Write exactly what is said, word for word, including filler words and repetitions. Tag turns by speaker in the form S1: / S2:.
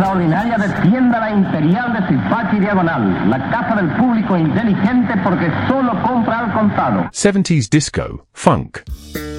S1: extraordinaria de Tienda La Imperial de Zipachi Diagonal, la casa del público inteligente porque solo compra al contado.
S2: seventies disco, funk.